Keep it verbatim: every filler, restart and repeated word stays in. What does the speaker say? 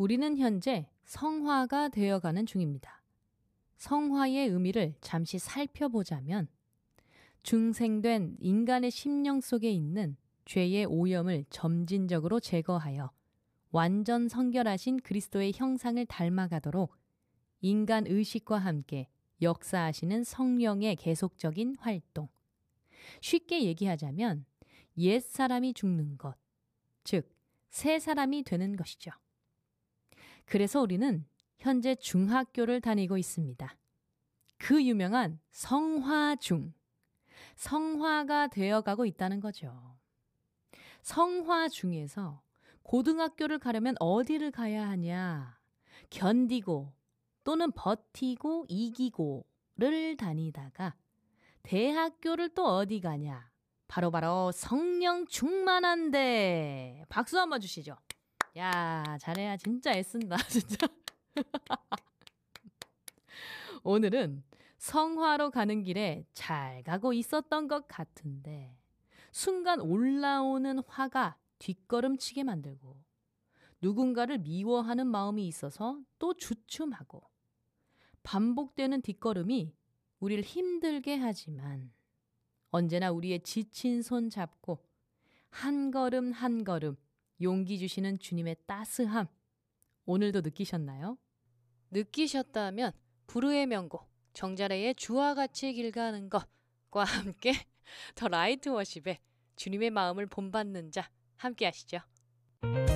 우리는 현재 성화가 되어가는 중입니다. 성화의 의미를 잠시 살펴보자면 중생된 인간의 심령 속에 있는 죄의 오염을 점진적으로 제거하여 완전 성결하신 그리스도의 형상을 닮아가도록 인간 의식과 함께 역사하시는 성령의 계속적인 활동. 쉽게 얘기하자면 옛 사람이 죽는 것, 즉 새 사람이 되는 것이죠. 그래서 우리는 현재 중학교를 다니고 있습니다. 그 유명한 성화중, 성화가 되어가고 있다는 거죠. 성화중에서 고등학교를 가려면 어디를 가야 하냐? 견디고 또는 버티고 이기고를 다니다가 대학교를 또 어디 가냐? 바로바로 성령 충만한데. 박수 한번 주시죠. 야, 잘해야 진짜 애쓴다. 진짜. 오늘은 성화로 가는 길에 잘 가고 있었던 것 같은데 순간 올라오는 화가 뒷걸음치게 만들고 누군가를 미워하는 마음이 있어서 또 주춤하고 반복되는 뒷걸음이 우리를 힘들게 하지만 언제나 우리의 지친 손 잡고 한 걸음 한 걸음 용기 주시는 주님의 따스함 오늘도 느끼셨나요? 느끼셨다면 부르의 명곡 정자래의 주와 같이 길 가는 것과 함께 더 라이트 워십에 주님의 마음을 본받는 자 함께 하시죠.